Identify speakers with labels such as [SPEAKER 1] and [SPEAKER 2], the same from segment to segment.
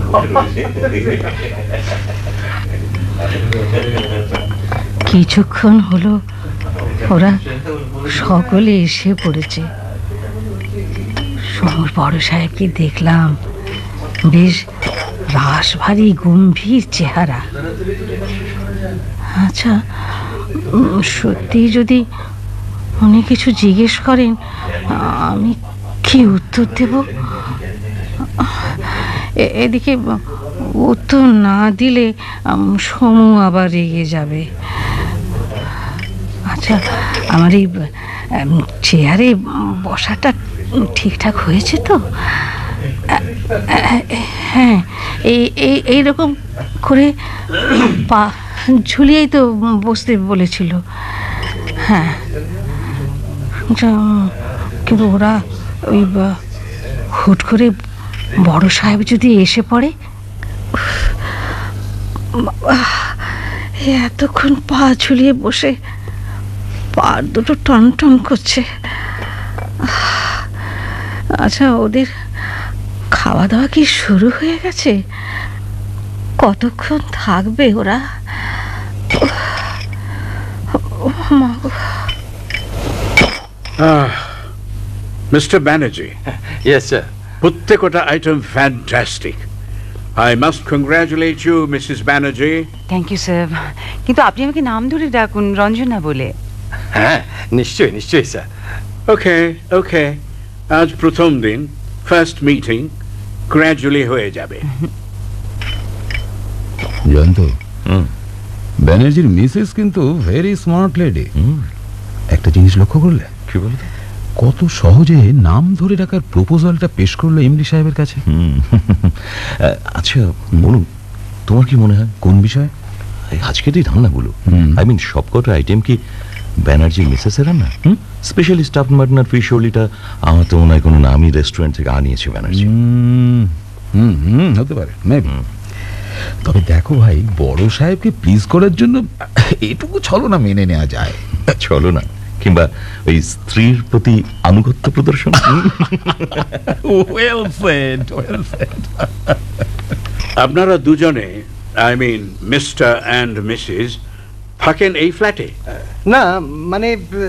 [SPEAKER 1] কিছুক্ষণ হলো ওরা সকলে এসে পড়েছে। সমর বড় সাহেবকে দেখলাম, বেশ রাশভারী গম্ভীর চেহারা। আচ্ছা, সত্যি যদি উনি কিছু জিজ্ঞেস করেন, আমি কি উত্তর দেব? এদিকে উত্তর না দিলে সমু আবার রেগে যাবে। আচ্ছা, আমার এই চেয়ারে বসাটা ঠিকঠাক হয়েছে তো? হ্যাঁ, এইরকম করে পা ঝুলিয়েই তো বসতে বলেছিল। হ্যাঁ, কিন্তু ওরা ওই হুট করে বড় সাহেব যদি এসে পড়ে, এতক্ষণ পা ঝুলিয়ে বসে পা দুটো টন টন করছে। আচ্ছা, ওদের খাওয়া দাওয়া কি শুরু হয়ে গেছে? কতক্ষণ থাকবে ওরা?
[SPEAKER 2] Mr. Banerjee.
[SPEAKER 3] Yes, sir.
[SPEAKER 2] প্রত্যেকটা item fantastic. I must congratulate you, Mrs. Banerjee.
[SPEAKER 4] Thank you sir, কিন্তু আপনি আমাকে নাম ধরে ডাকুন, রঞ্জনা বলে।
[SPEAKER 3] হ্যাঁ, নিশ্চয়ই নিশ্চয়ই স্যার।
[SPEAKER 2] ওকে, আজ প্রথম দিন, ফার্স্ট মিটিং, গ্র্যাজুয়ালি হয়ে যাবে।
[SPEAKER 5] জয়ন্ত, ব্যানার্জির মিসেস কিন্তু ভেরি স্মার্ট লেডি। একটা জিনিস লক্ষ্য করলে?
[SPEAKER 3] কি বলতো?
[SPEAKER 5] কত সহজে নাম ধরে ডাকার প্রপোজালটা পেশ করলো এমডি সাহেবের কাছে।
[SPEAKER 6] আচ্ছা বলুন, তোমার কি মনে হয়
[SPEAKER 5] কোন বিষয়?
[SPEAKER 6] আজকেরই রান্নাগুলো, আই মিন সবকটা আইটেম কি ব্যানার্জি মিসেসের রান্না? স্পেশালি স্টাফ মাটন আর ফিশ ওলিটা আমার তো মনে হয় কোনো নামি রেস্টুরেন্ট থেকে আনিয়েছে ব্যানার্জি।
[SPEAKER 5] হতে পারে, তবে দেখো ভাই, বড় সাহেবকে প্লিজ করার জন্য এটুকু ছলনা মেনে নেওয়া যায়।
[SPEAKER 6] ছলনা কিংবা ওই স্ত্রীর প্রতি আনুগত্য প্রদর্শন।
[SPEAKER 2] আপনারা দুজনে, I mean mister and Mrs, থাকেন এই ফ্ল্যাটে?
[SPEAKER 3] না মানে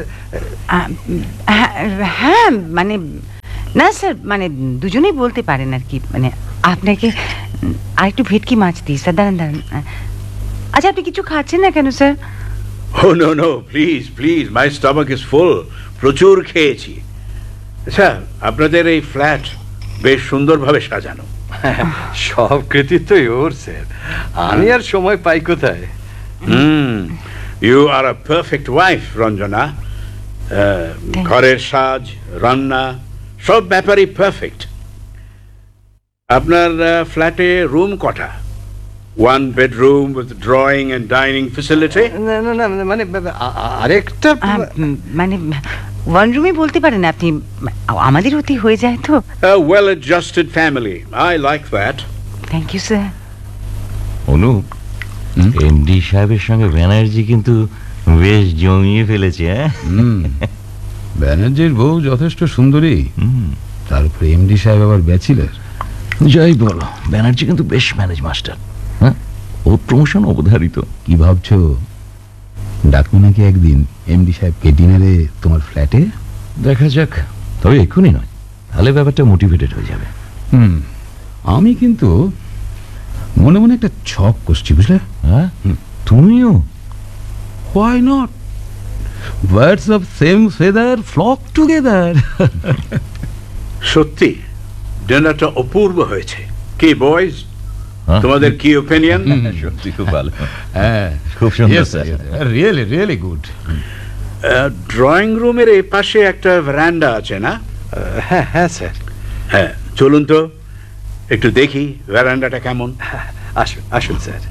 [SPEAKER 4] হ্যাঁ, মানে না স্যার, মানে দুজনেই বলতে পারেন আর কি। মানে আপনাকে আরেকটু ভেটকি মাছ দিই স্যার, দাঁড়ান। আচ্ছা, আপনি কিছু খাচ্ছেন না কেন sir?
[SPEAKER 2] Oh no, please, my stomach is full. প্রচুর খেয়েছি। আচ্ছা, আপনাদের এই ফ্ল্যাট বেশ সুন্দরভাবে সাজানো।
[SPEAKER 3] সব কৃতিত্বই ওর স্যার, আমি আর সময় পাই কোথায়?
[SPEAKER 2] You are a perfect wife, Ranjana. ঘরের সাজ, রান্না, সব ব্যাপারই পারফেক্ট। আপনার ফ্ল্যাটে রুম কটা? One bedroom with drawing and dining facility?
[SPEAKER 3] না, মানে আরেকটা,
[SPEAKER 4] মানে ওয়ান রুমই বলতে পারেন আপনি, আমাদের অতি হয়ে যায় তো।
[SPEAKER 2] A well-adjusted family. I like that.
[SPEAKER 4] Thank you sir.
[SPEAKER 6] Anup, MD সাহেবের সঙ্গে ব্যানার্জি কিন্তু বেশ জমিয়ে ফেলেছে।
[SPEAKER 5] ব্যানার্জির বউ যথেষ্ট সুন্দরী, তারপরে এমডি সাহেব আবার ব্যাচেলর।
[SPEAKER 6] যাই বলো, ব্যানার্জি কিন্তু বেশ ম্যানেজ মাস্টার। হ্যাঁ, ওর প্রমোশন অবধারিত।
[SPEAKER 5] কি ভাবছো, ডাকবো নাকি একদিন এমডি সাহেবকে ডিনারে তোমার ফ্ল্যাটে?
[SPEAKER 6] দেখা যাক, তবে এক্ষুনি নয়, তাহলে ব্যাপারটা মোটিভেটেড হয়ে যাবে।
[SPEAKER 5] আমি কিন্তু মনে মনে একটা ছক করছি, বুঝলে?
[SPEAKER 6] হ্যাঁ, তুমিও?
[SPEAKER 5] Why not? Birds of same feather flock together.
[SPEAKER 2] সত্যি ডিনারটা অপূর্ব হয়েছে। কি বয়েজ, তোমাদের কি ওপিনিয়ন?
[SPEAKER 6] সত্যি খুব ভালো।
[SPEAKER 5] হ্যাঁ,
[SPEAKER 6] খুব সুন্দর স্যার,
[SPEAKER 5] রিয়েলি গুড।
[SPEAKER 2] ড্রয়িং রুমের এই পাশে একটা ভ্যারান্ডা আছে না?
[SPEAKER 3] হ্যাঁ স্যার।
[SPEAKER 2] হ্যাঁ, চলুন তো একটু দেখি ভ্যারান্ডাটা কেমন।
[SPEAKER 3] আসুন স্যার।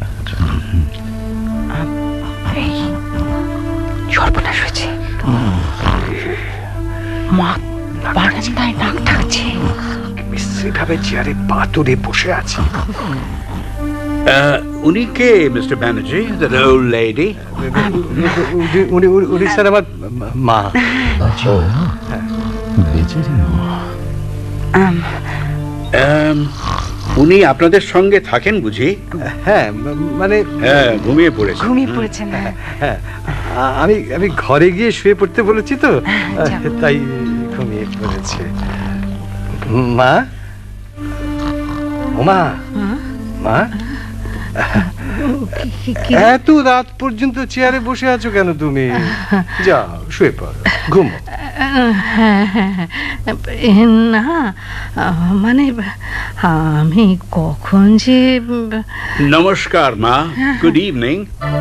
[SPEAKER 4] সর্বনাশ হয়েছে, মা বারান্দায় নাক ডাকছে।
[SPEAKER 3] বিশ্রীভাবে চেয়ারে পা তুলে বসে আছে।
[SPEAKER 2] উনি কে mister Banerjee? That old lady?
[SPEAKER 3] উনি স্যার আমার মা।
[SPEAKER 2] উনি আপনাদের সঙ্গে থাকেন বুঝি?
[SPEAKER 3] হ্যাঁ মানে
[SPEAKER 2] হ্যাঁ, ঘুমিয়ে পড়েছে।
[SPEAKER 4] ঘুমিয়ে পড়েছেন না?
[SPEAKER 3] হ্যাঁ, আমি ঘরে গিয়ে শুয়ে পড়তে বলেছি তো,
[SPEAKER 4] আচ্ছা।
[SPEAKER 3] তাই ঘুমিয়ে পড়েছে। মা, ও মা, মা, এত রাত পর্যন্ত চেয়ারে বসে আছো কেন তুমি? যাও শুয়ে পড়ো, ঘুমো।
[SPEAKER 1] হ্যাঁ হ্যাঁ হ্যাঁ। না মানে আমি কখন যে
[SPEAKER 2] নমস্কার মা, গুড ইভিনিং।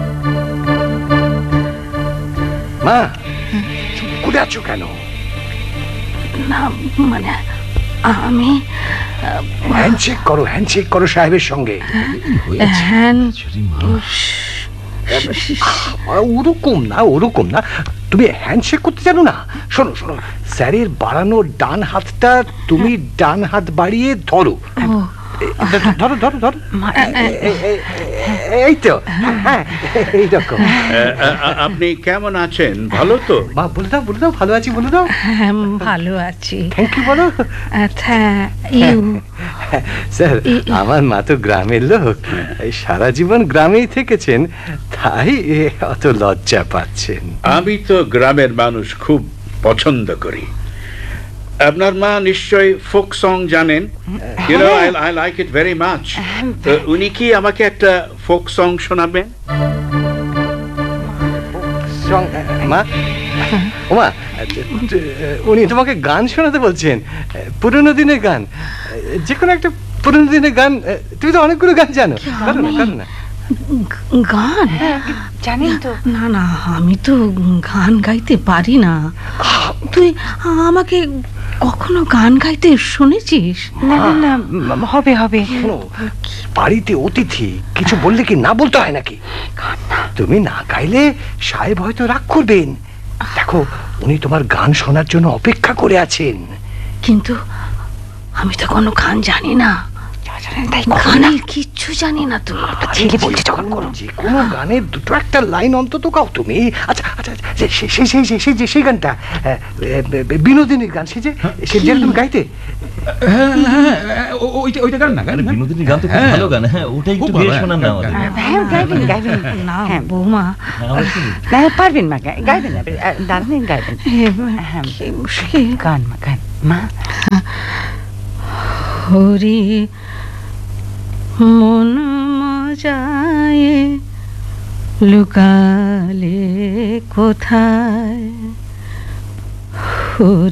[SPEAKER 3] মা, চুপ করে আছো কেন?
[SPEAKER 1] না মানে আমি
[SPEAKER 3] হ্যান্ডশেক করো সাহেবের সঙ্গে।
[SPEAKER 1] হ্যাঁ
[SPEAKER 3] ওরকম না, তুমি হ্যান্ডশেক করতে জানো না? শোনো, স্যারের বাড়ানো ডান হাতটা তুমি ডান হাত বাড়িয়ে ধরো। ধরো। এই তো, হ্যাঁ, এইরকম।
[SPEAKER 2] আপনি কেমন আছেন? ভালো তো?
[SPEAKER 3] মা বলে দাও, ভালো আছি বলে দাও।
[SPEAKER 1] হ্যাঁ ভালো আছি।
[SPEAKER 3] থ্যাংক ইউ বলো। স্যার, আমার মা তো গ্রামের লোক, এই সারা জীবন গ্রামেই থেকেছেন, তাই অত লজ্জা পাচ্ছেন।
[SPEAKER 2] আমি তো গ্রামের মানুষ খুব পছন্দ করি। আপনার মা নিশ্চয়ই ফোক সং জানেন। You know, I like it very much. উনি কি আমাকে একটা ফোক সং শোনাবেন?
[SPEAKER 3] মা, ও মা, উনি তোমাকে গান শোনাতে বলছেন, পুরনো দিনের গান, যে কোনো একটা পুরনো দিনের গান। তুমি তো অনেকগুলো গান জানো, করো না।
[SPEAKER 1] গান?
[SPEAKER 4] জানেন তো?
[SPEAKER 1] না না, আমি তো গান গাইতে পারি না। তুই আমাকে কখনো গান গাইতে শুনেছিস?
[SPEAKER 4] না, হবে।
[SPEAKER 3] শোনো, বাড়িতে অতিথি, কিছু বললে কি না বলতে হয় নাকি? তুমি না গাইলে সাহেব হয়তো রাগ করবেন। দেখো, উনি তোমার গান শোনার জন্য অপেক্ষা করে আছেন।
[SPEAKER 1] কিন্তু আমি তো কোনো গান জানি না। গানের কিচ্ছু জানি না। তুই
[SPEAKER 4] ছেলে বলছে যখন করো।
[SPEAKER 3] যে কোনো গানের দুটো একটা লাইন অন্তত গাও তুমি। আচ্ছা, সেই গানটা, বিনোদিনীর গান, সে যে তুমি গাইতে।
[SPEAKER 5] ওইটা গান না,
[SPEAKER 6] আরে বিনোদিনীর গান তো খুব ভালো গান। হ্যাঁ, ওটা একটু গেয়ে শোনান না আমাদের।
[SPEAKER 4] হ্যাঁ, গাইবেন।
[SPEAKER 1] না
[SPEAKER 4] হ্যাঁ
[SPEAKER 1] বৌমা,
[SPEAKER 4] না পারবেন মা, গাইবেন না, দাঁড়ান গাইবেন। হ্যাঁ,
[SPEAKER 1] কি মুশকিল।
[SPEAKER 4] গান মা।
[SPEAKER 1] হরি মন মজায় লুকালে কোথায়,